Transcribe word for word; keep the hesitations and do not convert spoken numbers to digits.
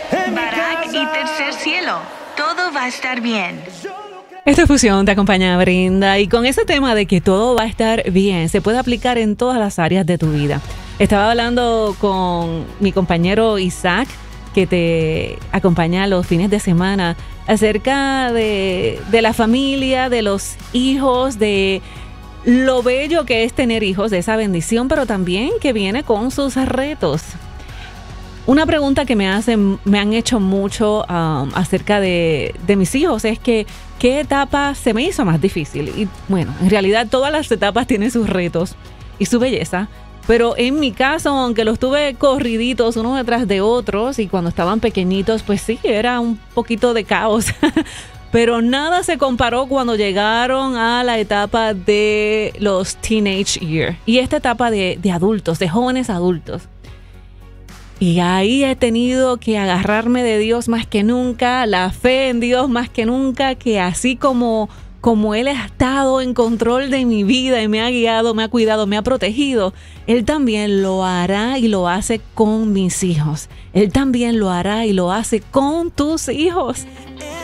Barak y Tercer Cielo, todo va a estar bien. Esta fusión te acompaña, Brinda, y con ese tema de que todo va a estar bien, se puede aplicar en todas las áreas de tu vida. Estaba hablando con mi compañero Isaac, que te acompaña los fines de semana, acerca de, de la familia, de los hijos, de lo bello que es tener hijos, de esa bendición, pero también que viene con sus retos. Una pregunta que me hacen, me han hecho mucho um, acerca de, de mis hijos es que ¿qué etapa se me hizo más difícil? Y bueno, en realidad todas las etapas tienen sus retos y su belleza, pero en mi caso, aunque los tuve corriditos uno detrás de otros y cuando estaban pequeñitos, pues sí, era un poquito de caos. Pero nada se comparó cuando llegaron a la etapa de los teenage years y esta etapa de, de adultos, de jóvenes adultos. Y ahí he tenido que agarrarme de Dios más que nunca, la fe en Dios más que nunca, que así como, como Él ha estado en control de mi vida y me ha guiado, me ha cuidado, me ha protegido, Él también lo hará y lo hace con mis hijos. Él también lo hará y lo hace con tus hijos.